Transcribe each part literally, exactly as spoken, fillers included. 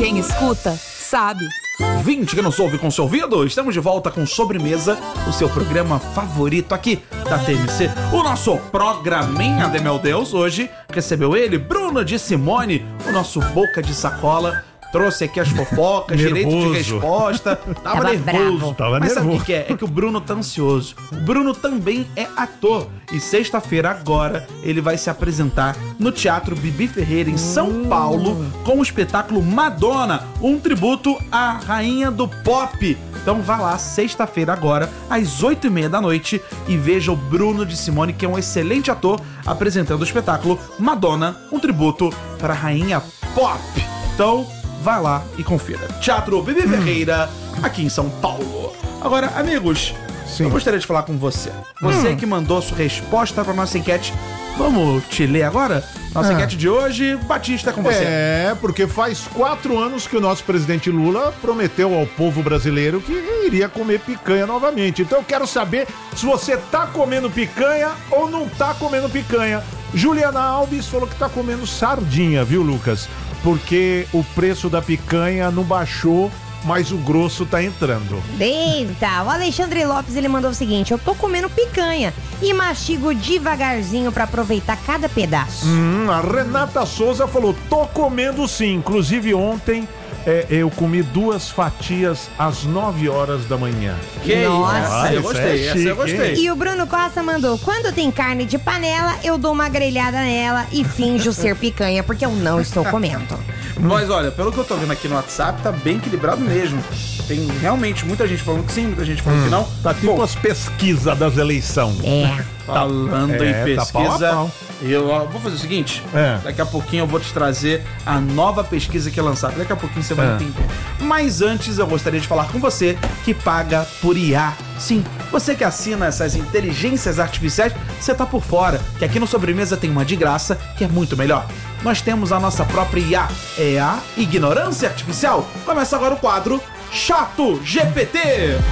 Quem escuta, sabe. Vinte que não ouve com seu ouvido, estamos de volta com Sobremesa, o seu programa favorito aqui da T M C. O nosso programinha de meu Deus hoje recebeu ele, Bruno de Simone, o nosso boca de sacola. Trouxe aqui as fofocas, direito de resposta. Tava, Tava nervoso. Bravo. Tava Mas nervoso. sabe o que, que é? É que o Bruno tá ansioso. O Bruno também é ator. E sexta-feira agora ele vai se apresentar no Teatro Bibi Ferreira em São Paulo com o espetáculo Madonna, um tributo à rainha do pop. Então vá lá, sexta-feira agora, às oito e meia da noite, e veja o Bruno de Simone, que é um excelente ator, apresentando o espetáculo Madonna, um tributo para a rainha pop. Então, vai lá e confira. Teatro Bibi Ferreira, aqui em São Paulo. Agora, amigos, Sim. eu gostaria de falar com você. Você hum. que mandou a sua resposta para nossa enquete. Vamos te ler agora? Nossa ah. enquete de hoje, Batista, é com você. É, porque faz quatro anos que o nosso presidente Lula prometeu ao povo brasileiro que iria comer picanha novamente. Então eu quero saber se você tá comendo picanha ou não tá comendo picanha. Juliana Alves falou que tá comendo sardinha, viu, Lucas? Porque o preço da picanha não baixou, mas o grosso tá entrando. Eita, o Alexandre Lopes, ele mandou o seguinte: eu tô comendo picanha e mastigo devagarzinho pra aproveitar cada pedaço. Hum, a Renata Souza falou, tô comendo sim. Inclusive ontem é, eu comi duas fatias às nove horas da manhã. Que Nossa, ah, eu gostei, é chique, essa eu gostei. E o Bruno Costa mandou, quando tem carne de panela, eu dou uma grelhada nela e finjo ser picanha, porque eu não estou comendo. Mas olha, pelo que eu tô vendo aqui no WhatsApp, tá bem equilibrado mesmo. Tem realmente muita gente falando que sim, muita gente falando hum, que não. Tá tipo Bom, as pesquisas das eleições. É. Falando tá, em é, pesquisa, tá pau a pau. eu ó, vou fazer o seguinte, é. daqui a pouquinho eu vou te trazer a nova pesquisa que é lançada. Daqui a pouquinho você vai é. entender. Mas antes eu gostaria de falar com você que paga por I A. Sim, você que assina essas inteligências artificiais, você tá por fora, que aqui no Sobremesa tem uma de graça que é muito melhor. Nós temos a nossa própria I A, é a Ignorância Artificial. Começa agora o quadro Chato G P T.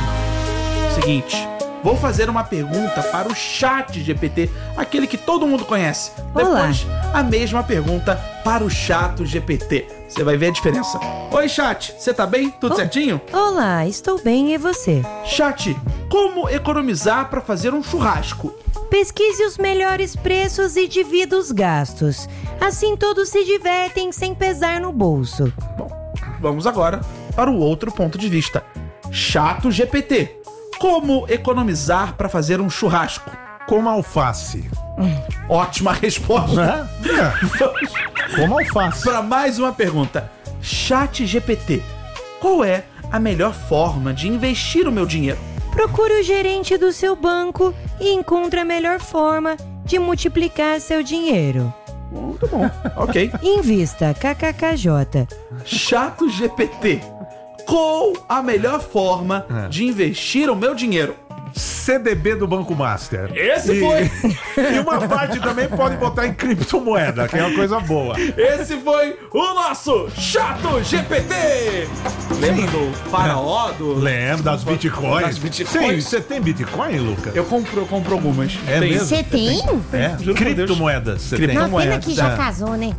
Seguinte, vou fazer uma pergunta para o Chat G P T, aquele que todo mundo conhece. Depois, Olá. a mesma pergunta para o Chato G P T. Você vai ver a diferença. Oi, Chat, você tá bem? Tudo oh, certinho? Olá, estou bem, e você? Chat, como economizar para fazer um churrasco? Pesquise os melhores preços e divida os gastos. Assim todos se divertem sem pesar no bolso. Bom, vamos agora para o outro ponto de vista. Chato G P T. Como economizar para fazer um churrasco? Como alface. Hum. Ótima resposta. É? É. Como alface. Para mais uma pergunta. Chat G P T. Qual é a melhor forma de investir o meu dinheiro? Procure o gerente do seu banco e encontre a melhor forma de multiplicar seu dinheiro. Muito bom. Ok. Invista, K K K J. Chato G P T. Qual a melhor forma é. de investir o meu dinheiro? C D B do Banco Master. Esse e, foi! E uma parte também pode botar em criptomoeda, que é uma coisa boa. Esse foi o nosso Chato G P T! Lembra do faraó? Do... Lembro, das bitcoins. Das bitcoins. Sim, você tem bitcoin, Luca? Eu compro, eu compro algumas. É mesmo? Você tem? É, criptomoedas. Você tem? Uma pena que já casou, né?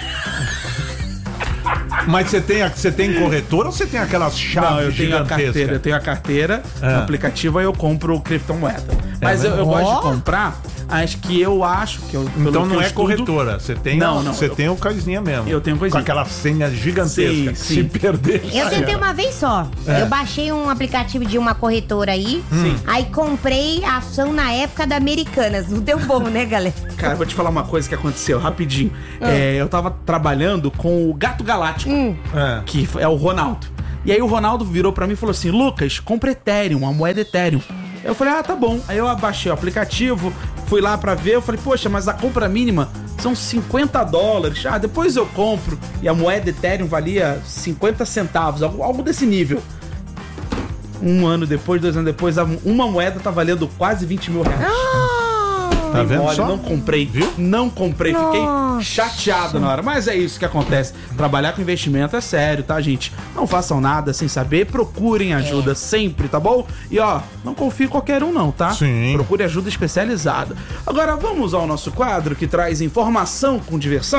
Mas você tem, você tem corretora ou você tem aquelas chaves Não, eu tenho a carteira, eu tenho a carteira, é. no aplicativo aí eu compro criptomoeda. Mas é, eu, eu oh. gosto de comprar as que eu acho que eu Então não eu é estudo, corretora, você tem, não, não, você eu, tem o coisinha mesmo. Eu tenho coisinha. Com aquela senha gigantesca. Sim, sim. Se perder. Eu tentei uma vez só. É. Eu baixei um aplicativo de uma corretora aí. Sim. Aí comprei a ação na época da Americanas. Não deu bom, né, galera? Cara, eu vou te falar uma coisa que aconteceu rapidinho. É. É, eu tava trabalhando com o Gato Galáctico, hum. é. que é o Ronaldo. E aí o Ronaldo virou pra mim e falou assim: Lucas, compra Ethereum, a moeda Ethereum. Eu falei, ah, tá bom. Aí eu abaixei o aplicativo, fui lá pra ver, eu falei, poxa, mas a compra mínima são cinquenta dólares. Ah, depois eu compro. E a moeda Ethereum valia cinquenta centavos, algo, algo desse nível. Um ano depois, dois anos depois, uma moeda tá valendo quase vinte mil reais. Ah! Tá vendo Olha, só? não comprei, viu? Não comprei, Nossa. Fiquei chateado na hora. Mas é isso que acontece. Trabalhar com investimento é sério, tá, gente? Não façam nada sem saber, procurem ajuda é. sempre, tá bom? E ó, não confie em qualquer um não, tá? Sim. Procure ajuda especializada. Agora vamos ao nosso quadro que traz informação com diversão.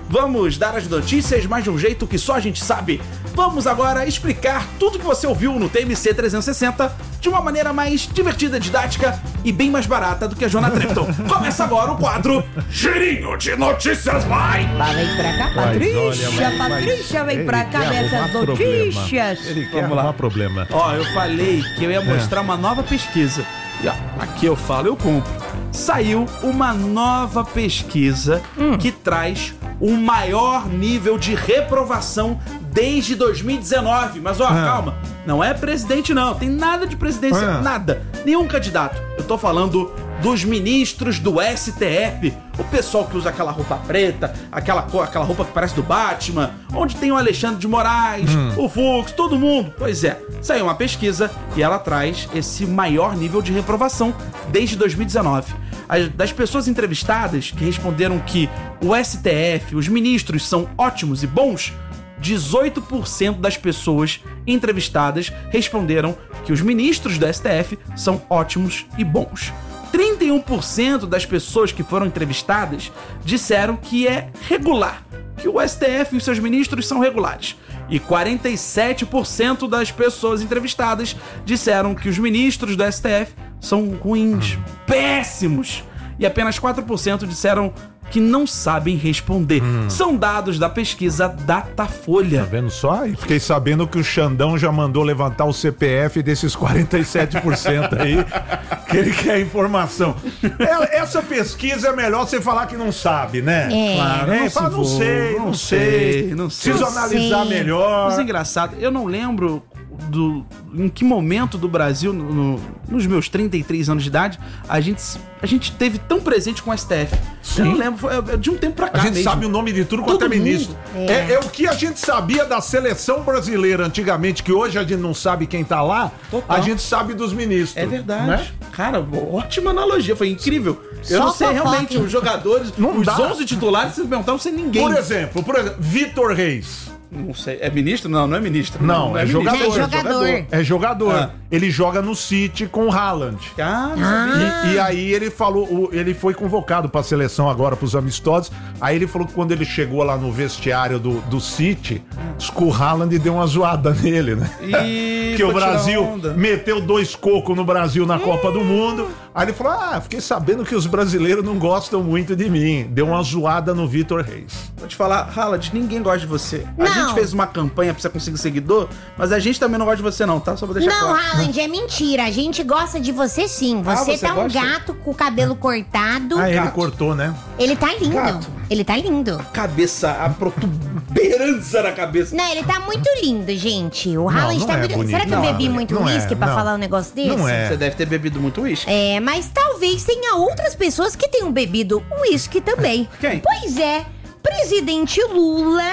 Vamos dar as notícias, mas de um jeito que só a gente sabe. Vamos agora explicar tudo que você ouviu no T M C trezentos e sessenta de uma maneira mais divertida, didática e bem mais barata do que a Joana Trepton. Começa agora o quadro Girinho de Notícias, vai! Lá vem pra cá, Mas, Patrícia, olha, mas- Patrícia, vem Ele pra cá quer nessas arrumar notícias. Problema. Ele quer Vamos lá. arrumar problema. Ó, eu falei que eu ia mostrar uma nova pesquisa. E ó, aqui eu falo, eu compro. Saiu uma nova pesquisa que traz o maior nível de reprovação desde dois mil e dezenove. Mas ó, calma, não é presidente não, tem nada de presidência, Ah. nada. Nenhum candidato. Eu tô falando dos ministros do S T F, o pessoal que usa aquela roupa preta, aquela, co- aquela roupa que parece do Batman, onde tem o Alexandre de Moraes, o Fux, todo mundo. Pois é, saiu uma pesquisa e ela traz esse maior nível de reprovação desde dois mil e dezenove. As, das pessoas entrevistadas que responderam que o S T F, os ministros são ótimos e bons, dezoito por cento das pessoas entrevistadas responderam que os ministros do S T F são ótimos e bons. trinta e um por cento das pessoas que foram entrevistadas disseram que é regular, que o S T F e os seus ministros são regulares. E quarenta e sete por cento das pessoas entrevistadas disseram que os ministros do S T F são ruins, péssimos. E apenas quatro por cento disseram que não sabem responder. São dados da pesquisa Datafolha. Tá vendo só? E fiquei sabendo que o Xandão já mandou levantar o C P F desses quarenta e sete por cento aí, que ele quer informação. É, essa pesquisa é melhor você falar que não sabe, né? É. Claro, É, não, fala, se não vou, sei, não sei, não sei. Preciso Não analisar sei. melhor. Mas é engraçado, eu não lembro do, em que momento do Brasil, no- no- nos meus trinta e três anos de idade, a gente, a gente teve tão presente com o S T F. Sim. Eu não lembro, foi é de um tempo pra cá A gente mesmo. sabe o nome de tudo quanto Todo é ministro. mundo. É. É o que a gente sabia da seleção brasileira antigamente, que hoje a gente não sabe quem tá lá, Total. a gente sabe dos ministros. É verdade. né? Cara, ótima analogia, foi incrível. Eu Só não sei fofoca. realmente, os jogadores, Não os dá. onze titulares, se perguntar, não sei ninguém. Por exemplo, por exemplo, Vitor Reis. Não sei, é ministro? Não, não é ministro. Não, é ministro. jogador. É jogador. É jogador. Ah. Ele joga no City com o Haaland. Ah, não sabia. E, e aí ele falou, o- ele foi convocado pra seleção agora, pros amistosos. Aí ele falou que quando ele chegou lá no vestiário do, do City, diz que o Haaland deu uma zoada nele, né? E que o foi tirar Brasil onda. meteu dois cocos no Brasil na Copa do Mundo. Aí ele falou: ah, fiquei sabendo que os brasileiros não gostam muito de mim. Deu uma zoada no Vitor Reis. Vou te falar, Haaland, ninguém gosta de você. A Não. gente fez uma campanha pra você conseguir seguidor, mas a gente também não gosta de você não, tá? Só pra deixar Não, claro. Haaland, é mentira. A gente gosta de você sim. Ah, Você, você tá um gosta? gato com o cabelo cortado. Ah, ele Gato. cortou, né? Ele tá lindo. Gato. Ele tá lindo. Cabeça, a protuberância na cabeça. Não, ele tá muito lindo, gente. O Haaland não tá é muito. bonito. Será que eu Não, bebi não é. muito Não é, uísque pra não. falar um negócio desse? Não é. Você deve ter bebido muito uísque. É, mas talvez tenha outras pessoas que tenham bebido uísque também. Quem? Pois é, presidente Lula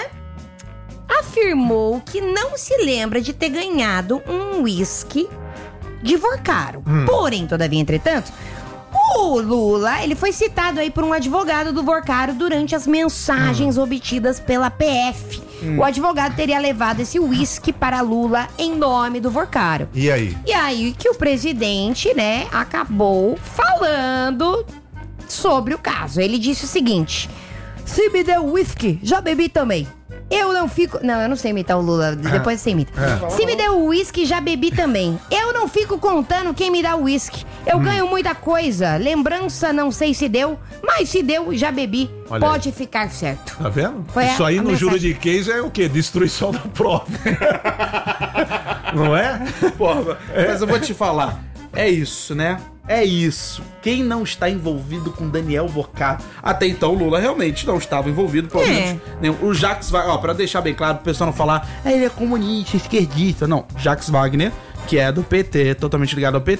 afirmou que não se lembra de ter ganhado um uísque de Vorcaro. Porém, todavia, entretanto, o Lula, ele foi citado aí por um advogado do Vorcaro durante as mensagens obtidas pela P F. O advogado teria levado esse uísque para Lula em nome do Vorcaro. E aí? E aí que o presidente, né, acabou falando sobre o caso. Ele disse o seguinte: se me deu uísque, já bebi também. Eu não fico... Não, eu não sei imitar o Lula. Depois você imita. Se me deu uísque, já bebi também. Eu não fico contando quem me dá uísque. Eu ganho muita coisa. Lembrança, não sei se deu. Mas se deu, já bebi. Olha Pode ficar certo. Tá vendo? Foi a- Isso aí a no júri mensagem. de case é o quê? Destruição da prova. Não é? Porra, mas eu vou te falar. É isso, né? É isso. Quem não está envolvido com Daniel Vorcaro? Até então, o Lula realmente não estava envolvido, pelo É. menos. nenhum. O Jacques Wagner, ó, pra deixar bem claro, pro pessoal não falar, "Ah, ele é comunista, esquerdista. Não, Jacques Wagner, que é do P T, totalmente ligado ao P